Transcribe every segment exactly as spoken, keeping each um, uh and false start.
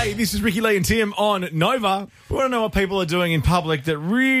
Hey, this is Ricky Lee and Tim on Nova. We want to know what people are doing in public that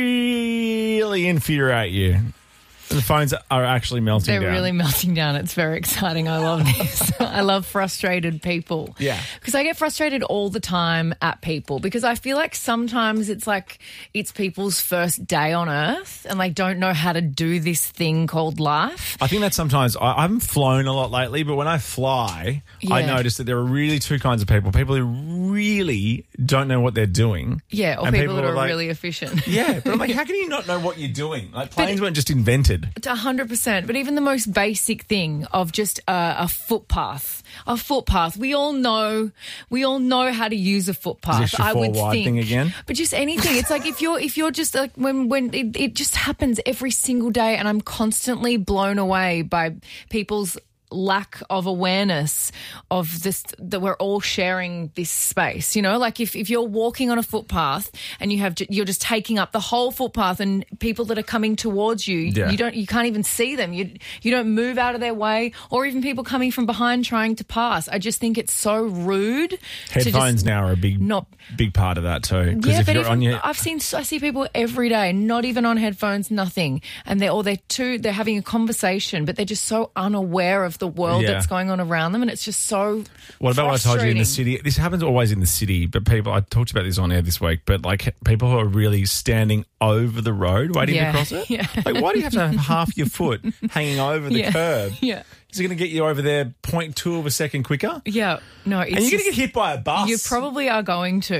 really infuriate you. The phones are actually melting They're down. really melting down. It's very exciting. I love this. I love frustrated people. Yeah. Because I get frustrated all the time at people because I feel like sometimes it's like it's people's first day on earth and like don't know how to do this thing called life. I think that sometimes, I, I haven't flown a lot lately, but when I fly, I Yeah. notice that there are really two kinds of people. People who really don't know what they're doing. Yeah, or and people, that who are like, really efficient. Yeah, but I'm like, how can you not know what you're doing? Like planes weren't just invented. one hundred percent. But even the most basic thing of just a, a footpath, a footpath. We all know, we all know how to use a footpath. Is this your I would four wide think, thing again? But just anything. It's like if you're if you're just like when when it, it just happens every single day, and I'm constantly blown away by people's lack of awareness of this, that we're all sharing this space, you know, like if, if you're walking on a footpath and you have, you're just taking up the whole footpath and people that are coming towards you, Yeah. you don't, you can't even see them. You, you don't move out of their way, or even people coming from behind trying to pass. I just think it's so rude. to Headphones just now are a big, not, big part of that too. 'Cause yeah, if but you're even, on your, I've seen, I see people every day, not even on headphones, nothing, and they're or they're too, they're having a conversation, but they're just so unaware of the world Yeah. that's going on around them, and it's just so. What about what I told you in the frustrating. city? This happens always in the city, but people, I talked about this on air this week, but like people who are really standing over the road waiting Yeah, to cross it. yeah. Like, why do you have to have half your foot hanging over the Yeah, curb? yeah. Is it going to get you over there zero point two of a second quicker? Yeah, no, it's And you're going just- to get hit by a bus. You probably are going to.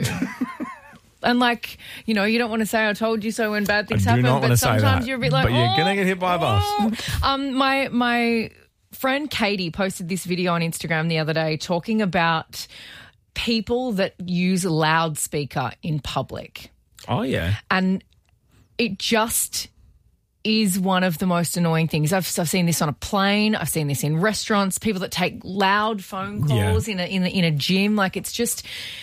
And like, you know, you don't want to say I told you so when bad things I do happen, not want but to say sometimes that, you're a bit like, but you're oh, gonna get hit by a bus. oh. Um, my my friend Katie posted this video on Instagram the other day talking about people that use loudspeaker in public. Oh, yeah. And it just is one of the most annoying things. I've, I've seen this on a plane. I've seen this in restaurants, people that take loud phone calls Yeah. in a, in a, in a gym. Like, it's just,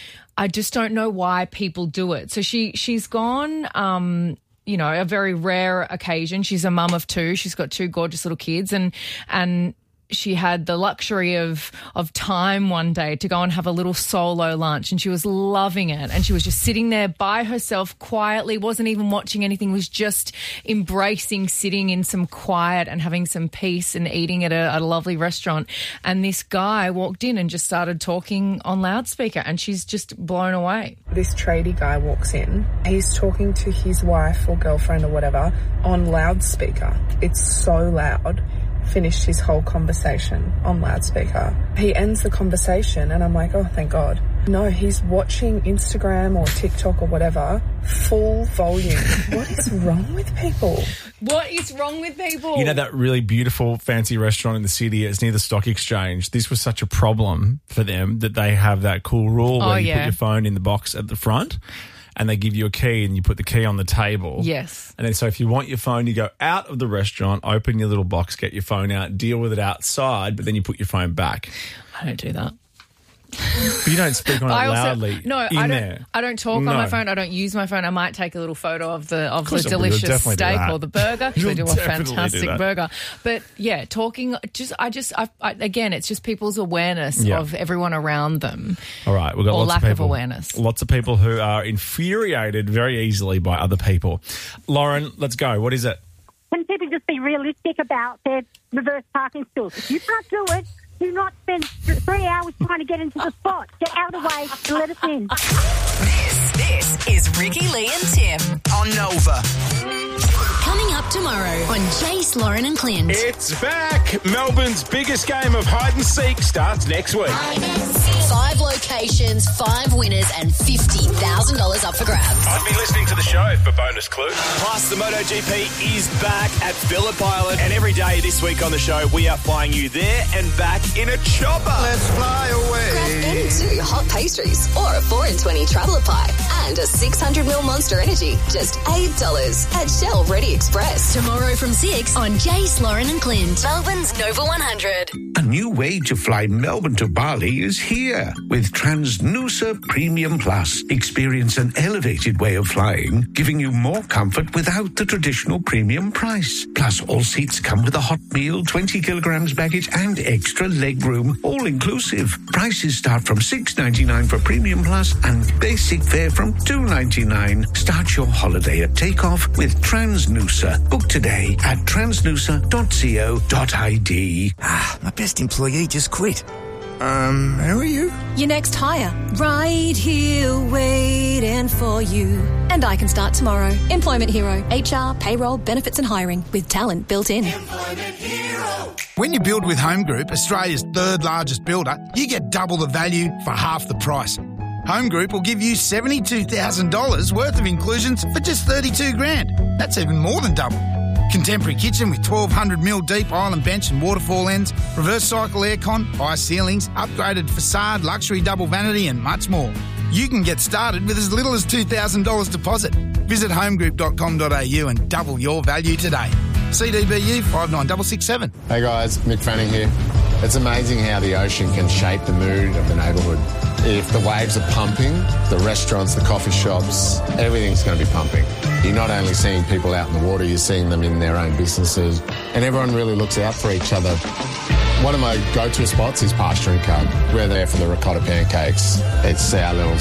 I just don't know why people do it. So she, she's gone, um, you know, a very rare occasion. She's a mum of two. She's got two gorgeous little kids, and, and, she had the luxury of of time one day to go and have a little solo lunch, and she was loving it. And she was just sitting there by herself quietly, wasn't even watching anything, was just embracing sitting in some quiet and having some peace and eating at a, at a lovely restaurant. And this guy walked in and just started talking on loudspeaker, and she's just blown away. This tradie guy walks in. He's talking to his wife or girlfriend or whatever on loudspeaker. It's so loud. Finished his whole conversation on loudspeaker. He ends the conversation and I'm like, oh, thank God. No, he's watching Instagram or TikTok or whatever, full volume. What is wrong with people? What is wrong with people? You know that really beautiful fancy restaurant in the city? It's near the Stock Exchange. This was such a problem for them that they have that cool rule where Oh, you yeah. put your phone in the box at the front and they give you a key and you put the key on the table. Yes. And then so if you want your phone, you go out of the restaurant, open your little box, get your phone out, deal with it outside, but then you put your phone back. I don't do that. But you don't speak on it I also, loudly no, in I don't. there. I don't talk No. on my phone. I don't use my phone. I might take a little photo of the of, the course you'll- you'll delicious definitely do steak that. or the burger. 'Cause they You'll do a definitely do fantastic that. burger. But yeah, talking. Just I just I, I, again, it's just people's awareness Yeah. of everyone around them. All right, we've got Or lots lack of of people, awareness. Lots of people who are infuriated very easily by other people. Lauren, let's go. What is it? Can people just be realistic about their reverse parking stalls? If you can't do it, do not spend th- three hours trying to get into the spot. Get out of the way and let us in. This, this is Ricky Lee and Tim on Nova. Coming up tomorrow on Jace, Lauren and Clint. It's back. Melbourne's biggest game of hide and seek starts next week. Five locations, five winners, and fifty thousand dollars up for grabs. I'd be listening to the show for bonus clues. Plus, the MotoGP is back at Phillip Island, and every day this week on the show, we are flying you there and back in a chopper. Let's fly away. Grab any two hot pastries or a four in twenty traveller pie and a six hundred milliliter Monster Energy. Just eight dollars at Shell Ready Express. Tomorrow from six on Jace, Lauren and Clint. Melbourne's Nova one hundred. A new way to fly Melbourne to Bali is here with Transnusa Premium Plus. Experience an elevated way of flying, giving you more comfort without the traditional premium price. Plus, all seats come with a hot meal, twenty kilograms baggage and extra leg room, all inclusive. Prices start from six ninety-nine for Premium Plus and basic fare from two ninety-nine. Start your holiday at takeoff with Transnusa. Book today at transnusa dot co dot I D. Ah, my best employee just quit. Um, who are you? Your next hire. Right here waiting for you. And I can start tomorrow. Employment Hero. H R, payroll, benefits and hiring with talent built in. Employment Hero. When you build with Home Group, Australia's third largest builder, you get double the value for half the price. Home Group will give you seventy-two thousand dollars worth of inclusions for just thirty-two grand. That's even more than double. Contemporary kitchen with twelve hundred milliliter deep island bench and waterfall ends, reverse cycle aircon, high ceilings, upgraded facade, luxury double vanity and much more. You can get started with as little as two thousand dollars deposit. Visit homegroup dot com dot a u and double your value today. C D B U five nine six six seven. Hey guys, Mick Fanning here. It's amazing how the ocean can shape the mood of the neighbourhood. If the waves are pumping, the restaurants, the coffee shops, everything's going to be pumping. You're not only seeing people out in the water, you're seeing them in their own businesses, and everyone really looks out for each other. One of my go-to spots is Pasture and Cub. We're there for the ricotta pancakes. It's our little